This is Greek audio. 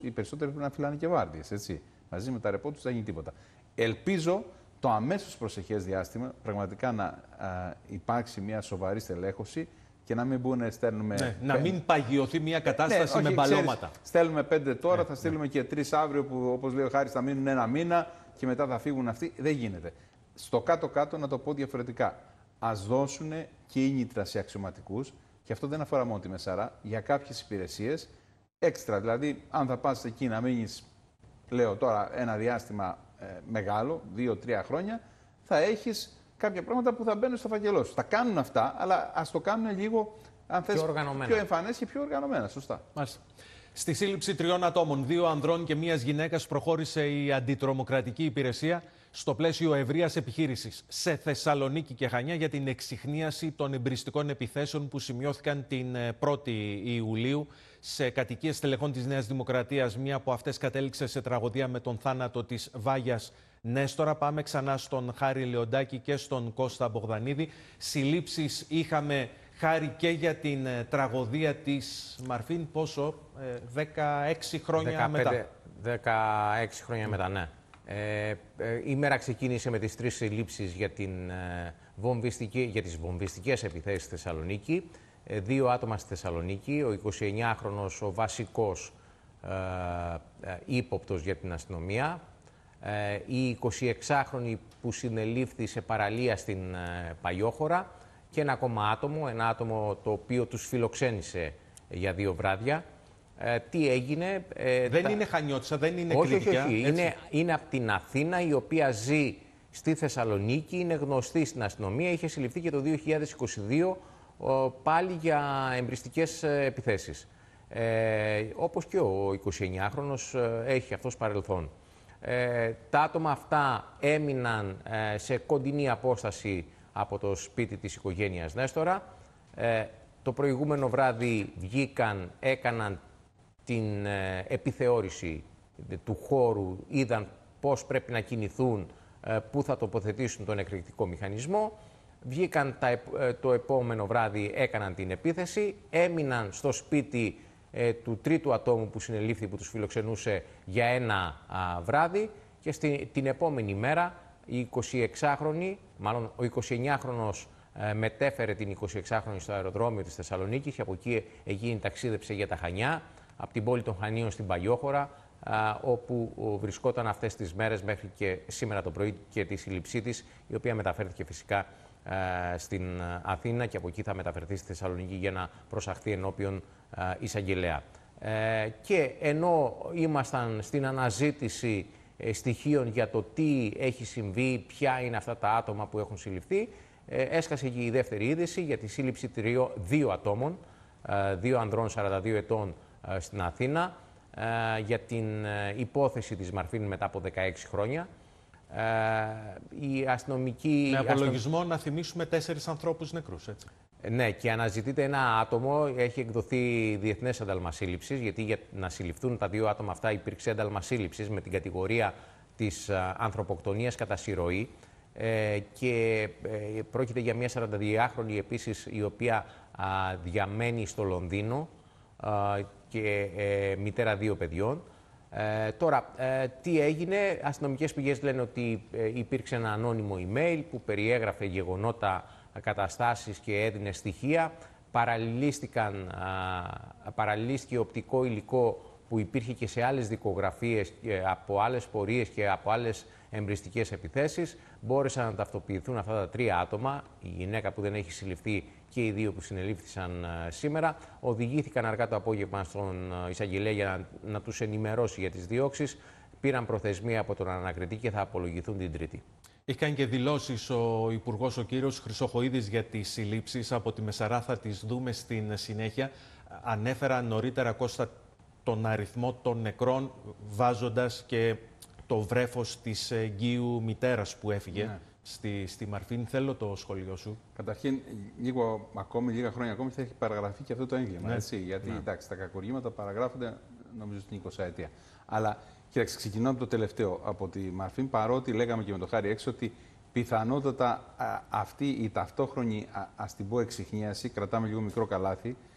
οι περισσότεροι πρέπει να φυλάνε και βάρδιες. Έτσι. Μαζί με τα ρεπό τους δεν γίνει τίποτα. Ελπίζω το αμέσως προσεχές διάστημα πραγματικά να υπάρξει μια σοβαρή στελέχωση και να μην μπουν, στέλνουμε. Ναι, να μην παγιωθεί μια κατάσταση με μπαλώματα. Στέλνουμε 5 τώρα, θα στείλουμε και 3 αύριο που, όπως λέει ο Χάρης, θα μείνουν 1 μήνα και μετά θα φύγουν αυτοί. Δεν γίνεται. Στο κάτω-κάτω, να το πω διαφορετικά, ας δώσουν κίνητρα σε αξιωματικούς, και αυτό δεν αφορά μόνο τη Μεσαρά, για κάποιες υπηρεσίες έξτρα. Δηλαδή, αν θα πας εκεί να μείνεις, λέω τώρα, ένα διάστημα μεγάλο, 2-3 χρόνια, θα έχεις κάποια πράγματα που θα μπαίνουν στο φακελό σου. Θα κάνουν αυτά, αλλά ας το κάνουν λίγο, αν θες, πιο εμφανές και πιο οργανωμένα. Σωστά. Μάλιστα. Στη σύλληψη 3 ατόμων, 2 ανδρών και 1 γυναίκας, προχώρησε η αντιτρομοκρατική υπηρεσία στο πλαίσιο ευρείας επιχείρησης σε Θεσσαλονίκη και Χανιά για την εξιχνίαση των εμπριστικών επιθέσεων που σημειώθηκαν την 1η Ιουλίου σε κατοικίες στελεχών της Νέας Δημοκρατίας. Μία από αυτές κατέληξε σε τραγωδία με τον θάνατο της Βάγιας Νέστορα. Πάμε ξανά στον Χάρη Λεοντάκη και στον Κώστα Μπογδανίδη. Συλλήψεις είχαμε, Χάρη, και για την τραγωδία της Μαρφίν, πόσο, 16 χρόνια μετά. 16 χρόνια μετά, ναι. Η μέρα ξεκίνησε με τις 3 συλλήψεις για τις βομβιστικές επιθέσεις στη Θεσσαλονίκη. 2 άτομα στη Θεσσαλονίκη, ο 29χρονος, ο βασικός ύποπτος για την αστυνομία, η 26χρονη που συνελήφθη σε παραλία στην Παγιόχωρα και ένα ακόμα άτομο, ένα άτομο το οποίο τους φιλοξένησε για 2 βράδια. Τι έγινε... δεν είναι Χανιώτισσα, δεν είναι όχι, Κρήτικια. Όχι. Είναι από την Αθήνα, η οποία ζει στη Θεσσαλονίκη, είναι γνωστή στην αστυνομία, είχε συλληφθεί και το 2022 πάλι για εμπριστικές επιθέσεις. Όπως και ο 29χρονος έχει αυτός παρελθόν. Τα άτομα αυτά έμειναν σε κοντινή απόσταση από το σπίτι της οικογένειας Νέστορα. Το προηγούμενο βράδυ βγήκαν, έκαναν την επιθεώρηση του χώρου, είδαν πώς πρέπει να κινηθούν, πού θα τοποθετήσουν τον εκρηκτικό μηχανισμό. Βγήκαν το επόμενο βράδυ, έκαναν την επίθεση, έμειναν στο σπίτι του τρίτου ατόμου που συνελήφθη, που τους φιλοξενούσε για 1 βράδυ, και την επόμενη μέρα η 26χρονη, μάλλον ο 29χρονος μετέφερε την 26χρονη στο αεροδρόμιο της Θεσσαλονίκης και από εκεί ταξίδεψε για τα Χανιά, από την πόλη των Χανίων στην Παγιόχωρα, όπου βρισκόταν αυτές τις μέρες μέχρι και σήμερα το πρωί και τη σύλληψή της, η οποία μεταφέρθηκε φυσικά στην Αθήνα και από εκεί θα μεταφερθεί στη Θεσσαλονίκη για να προσαχθεί ενώπιον εισαγγελέα. Και ενώ ήμασταν στην αναζήτηση στοιχείων για το τι έχει συμβεί, ποια είναι αυτά τα άτομα που έχουν συλληφθεί, έσκασε και η δεύτερη είδηση για τη σύλληψη 2 ατόμων, 2 ανδρών 42 ετών στην Αθήνα, για την υπόθεση της Μαρφίν μετά από 16 χρόνια. Η αστυνομική... Με απολογισμό να θυμίσουμε 4 ανθρώπους νεκρούς, έτσι. Ναι, και αναζητείται ένα άτομο, έχει εκδοθεί διεθνές ένταλμα σύλληψης, γιατί για να συλληφθούν τα 2 άτομα αυτά υπήρξε ένταλμα σύλληψης με την κατηγορία της ανθρωποκτονίας κατά συρροή, και πρόκειται για μια 42χρονη επίσης, η οποία διαμένει στο Λονδίνο και μητέρα 2 παιδιών. Τώρα, τι έγινε? Αστυνομικές πηγές λένε ότι υπήρξε ένα ανώνυμο email που περιέγραφε γεγονότα, καταστάσεις και έδινε στοιχεία. Παραλληλίστηκε οπτικό υλικό που υπήρχε και σε άλλες δικογραφίες από άλλες πορείες και από άλλες εμπριστικές επιθέσεις. Μπόρεσαν να ταυτοποιηθούν αυτά τα 3 άτομα, η γυναίκα που δεν έχει συλληφθεί και οι 2 που συνελήφθησαν σήμερα. Οδηγήθηκαν αργά το απόγευμα στον εισαγγελέα για να τους ενημερώσει για τις διώξεις. Πήραν προθεσμία από τον ανακριτή και θα απολογηθούν την Τρίτη. Έχει κάνει και δηλώσεις ο Υπουργός, ο κύριος Χρυσοχοΐδης, για τις συλλήψεις από τη Μεσαρά. Θα τις δούμε στην συνέχεια. Ανέφερα νωρίτερα, Κώστα, τον αριθμό των νεκρών, βάζοντας και το βρέφος της εγγύου μητέρας που έφυγε στη Μαρφίν. Θέλω το σχόλιο σου. Καταρχήν, λίγα χρόνια ακόμη θα έχει παραγραφεί και αυτό το έγκλημα. Έτσι, γιατί εντάξει, τα κακουργήματα παραγράφονται νομίζω στην 20η ετία. Αλλά κοίταξε, ξεκινώ από το τελευταίο, από τη Μαρφίν, παρότι λέγαμε και με το Χάρη έξω ότι πιθανότατα αυτή η ταυτόχρονη, ας την πω, εξιχνίαση, κρατάμε λίγο μικρό καλάθι,